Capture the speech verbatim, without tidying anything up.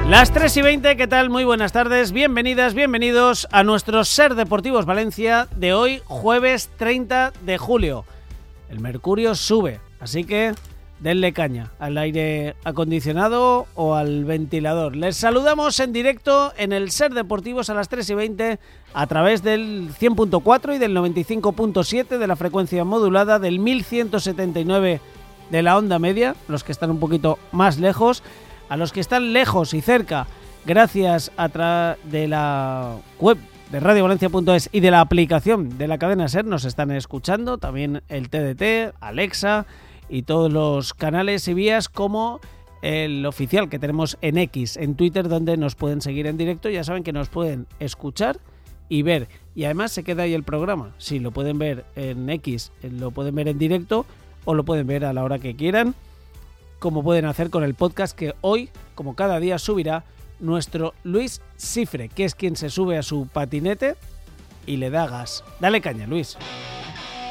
Las tres y veinte, ¿qué tal? Muy buenas tardes, bienvenidas, bienvenidos a nuestro Ser Deportivos Valencia de hoy, jueves treinta de julio. El mercurio sube, así que denle caña al aire acondicionado o al ventilador. Les saludamos en directo en el Ser Deportivos a las tres y veinte a través del cien punto cuatro y del noventa y cinco punto siete de la frecuencia modulada, del mil ciento setenta y nueve de la onda media, los que están un poquito más lejos. A los que están lejos y cerca, gracias a través de la web de radio valencia punto es y de la aplicación de la cadena SER, nos están escuchando. También el T D T, Alexa y todos los canales y vías, como el oficial que tenemos en X, en Twitter, donde nos pueden seguir en directo. Ya saben que nos pueden escuchar y ver. Y además se queda ahí el programa. Sí, lo pueden ver en X, lo pueden ver en directo o lo pueden ver a la hora que quieran, como pueden hacer con el podcast que hoy, como cada día, subirá nuestro Luis Cifre, que es quien se sube a su patinete y le da gas. Dale caña, Luis.